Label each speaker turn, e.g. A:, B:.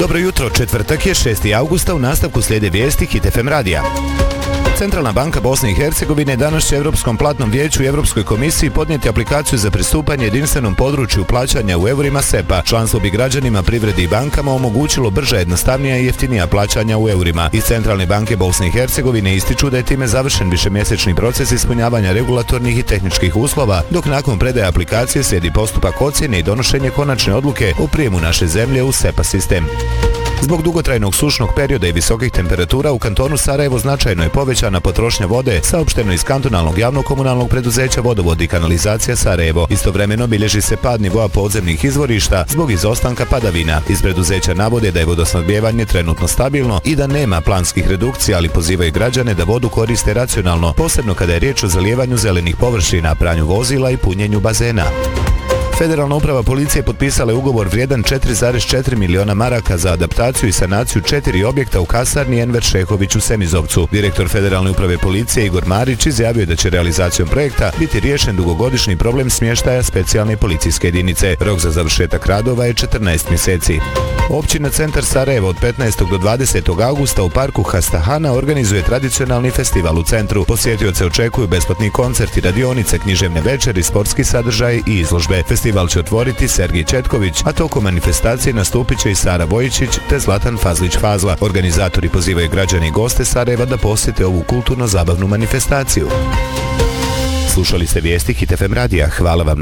A: Dobro jutro, četvrtak je 6. augusta, u nastavku slijede vijesti Hit FM radija. Centralna banka Bosne i Hercegovine danas će Europskom platnom vijeću i Europskoj komisiji podnijeti aplikaciju za pristupanje jedinstvenom području plaćanja u eurima SEPA. Članstvo bi građanima, privredi i bankama omogućilo brža, jednostavnija i jeftinija plaćanja u eurima. Iz Centralne banke Bosne i Hercegovine ističu da je time završen višemjesečni proces ispunjavanja regulatornih i tehničkih uslova, dok nakon predaje aplikacije slijedi postupak ocjene i donošenje konačne odluke o prijemu naše zemlje u SEPA sistem. Zbog dugotrajnog sušnog perioda i visokih temperatura u kantonu Sarajevo značajno je povećana potrošnja vode, saopšteno iz kantonalnog javnog komunalnog preduzeća Vodovod i kanalizacija Sarajevo. Istovremeno bilježi se pad nivoa podzemnih izvorišta zbog izostanka padavina. Iz preduzeća navode da je vodosnabdijevanje trenutno stabilno i da nema planskih redukcija, ali pozivaju građane da vodu koriste racionalno, posebno kada je riječ o zalijevanju zelenih površina, pranju vozila i punjenju bazena. Federalna uprava policije potpisala je ugovor vrijedan 4,4 miliona maraka za adaptaciju i sanaciju 4 objekta u kasarni Enver Šehović u Semizovcu. Direktor Federalne uprave policije Igor Marić izjavio da će realizacijom projekta biti riješen dugogodišnji problem smještaja specijalne policijske jedinice. Rok za završetak radova je 14 mjeseci. Općina Centar Sarajevo od 15. do 20. augusta u parku Hastahana organizuje tradicionalni festival u centru. Posjetioce očekuju besplatni koncerti, radionice, književne večeri, sportski sadržaj i izložbe. Festival će otvoriti Sergij Četković, a tokom manifestacije nastupit će i Sara Vojičić te Zlatan Fazlić-Fazla. Organizatori pozivaju građane i goste Sarajeva da posjete ovu kulturno-zabavnu manifestaciju. Slušali ste vijesti Hit FM radija. Hvala vam na